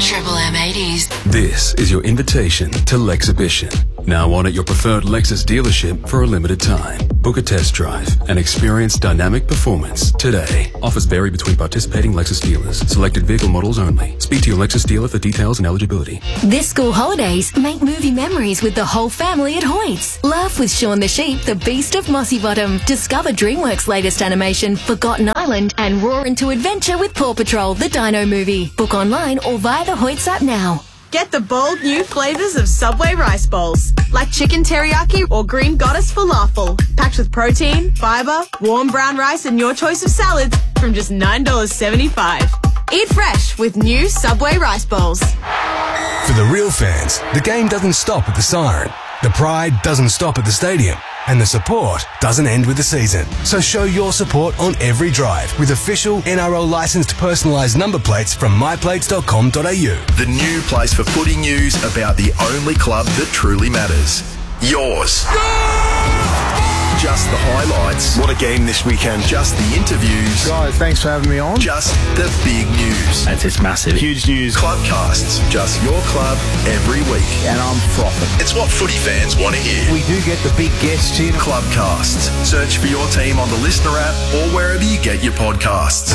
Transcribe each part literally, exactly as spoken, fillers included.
Triple M eighties. This is your invitation to Lexhibition. Now on at your preferred Lexus dealership for a limited time. Book a test drive and experience dynamic performance today. Offers vary between participating Lexus dealers. Selected vehicle models only. Speak to your Lexus dealer for details and eligibility. This school holidays, make movie memories with the whole family at Hoyts. Laugh with Shaun the Sheep, the Beast of Mossy Bottom. Discover DreamWorks' latest animation, Forgotten Island, and roar into adventure with Paw Patrol, the Dino movie. Book online or via the Hoyts app now. Get the bold new flavours of Subway rice bowls, like chicken teriyaki or green goddess falafel, packed with protein, fibre, warm brown rice and your choice of salads from just nine dollars seventy-five. Eat fresh with new Subway rice bowls. For the real fans, the game doesn't stop at the siren. The pride doesn't stop at the stadium. And the support doesn't end with the season. So show your support on every drive with official N R L licensed personalised number plates from my plates dot com dot a u. The new place for footy news about the only club that truly matters. Yours. Just the highlights. What a game this weekend. Just the interviews. Guys, thanks for having me on. Just the big news. That's it's massive. Huge news. Clubcasts. Just your club every week. And I'm frothing. It's what footy fans want to hear. We do get the big guests here. Clubcasts. Search for your team on the Listener app or wherever you get your podcasts.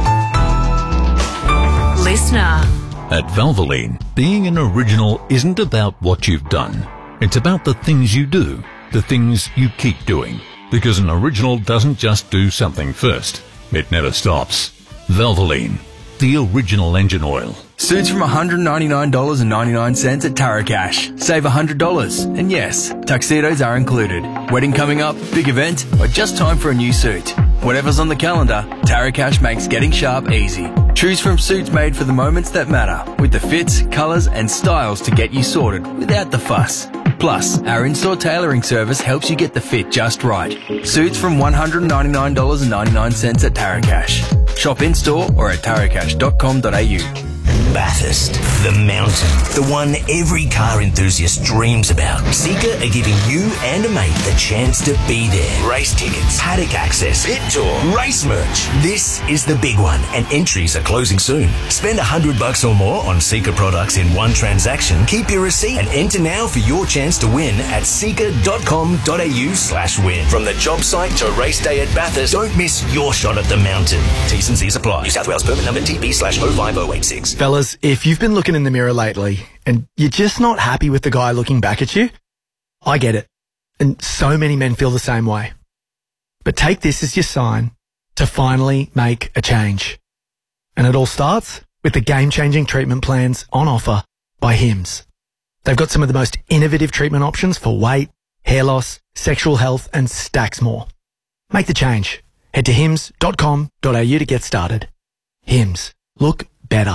Listener. At Valvoline, being an original isn't about what you've done. It's about the things you do. The things you keep doing. Because an original doesn't just do something first. It never stops. Valvoline, the original engine oil. Suits from one hundred ninety-nine dollars and ninety-nine cents at Taracash. Save one hundred dollars. And yes, tuxedos are included. Wedding coming up, big event, or just time for a new suit. Whatever's on the calendar, Taracash makes getting sharp easy. Choose from suits made for the moments that matter, with the fits, colours and styles to get you sorted without the fuss. Plus, our in-store tailoring service helps you get the fit just right. Suits from one hundred ninety-nine dollars and ninety-nine cents at Taracash. Shop in-store or at taracash dot com dot a u. Bathurst, the mountain, the one every car enthusiast dreams about. Seeker are giving you and a mate the chance to be there. Race tickets, paddock access, pit tour, race merch. This is the big one, and entries are closing soon. Spend a hundred bucks or more on Seeker products in one transaction. Keep your receipt and enter now for your chance to win at seeker dot com dot a u slash win. From the job site to race day at Bathurst, don't miss your shot at the mountain. T's and C's apply. New South Wales permit number T B slash oh five oh eight six. Fellas, if you've been looking in the mirror lately and you're just not happy with the guy looking back at you, I get it. And so many men feel the same way. But take this as your sign to finally make a change. And it all starts with the game-changing treatment plans on offer by Hims. They've got some of the most innovative treatment options for weight, hair loss, sexual health, and stacks more. Make the change. Head to hims dot com dot a u to get started. Hims. Look better.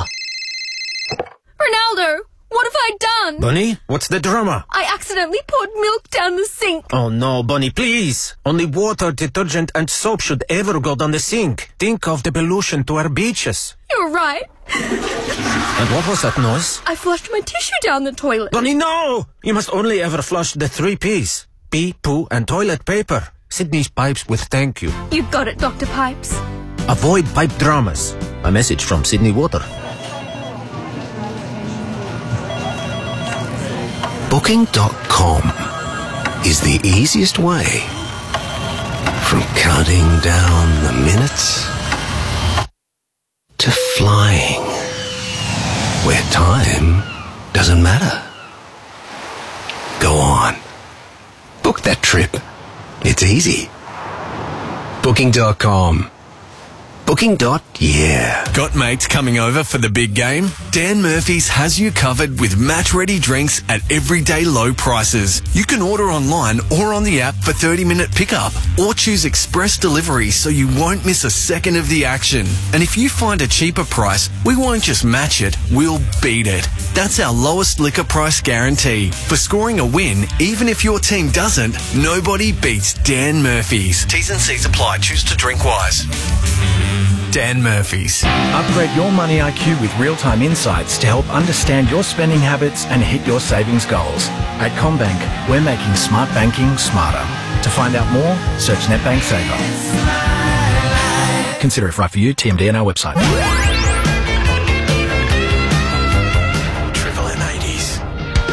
Ronaldo, what have I done? Bunny, what's the drama? I accidentally poured milk down the sink. Oh no, Bunny, please. Only water, detergent and soap should ever go down the sink. Think of the pollution to our beaches. You're right. And what was that noise? I flushed my tissue down the toilet. Bunny, no! You must only ever flush the three P's. Pee, poo and toilet paper. Sydney's Pipes with thank you. You got it, Doctor Pipes. Avoid pipe dramas. A message from Sydney Water. Booking dot com is the easiest way from counting down the minutes to flying where time doesn't matter. Go on. Book that trip. It's easy. Booking dot com. Booking dot yeah. Got mates coming over for the big game? Dan Murphy's has you covered with match-ready drinks at everyday low prices. You can order online or on the app for thirty minute pickup, or choose express delivery so you won't miss a second of the action. And if you find a cheaper price, we won't just match it, we'll beat it. That's our lowest liquor price guarantee. For scoring a win, even if your team doesn't, nobody beats Dan Murphy's. T's and C's apply. Choose to drink wise. Dan Murphy's. Upgrade your money I Q with real-time insights to help understand your spending habits and hit your savings goals. At CommBank, we're making smart banking smarter. To find out more, search NetBank Saver. Consider if right for you, T M D and our website.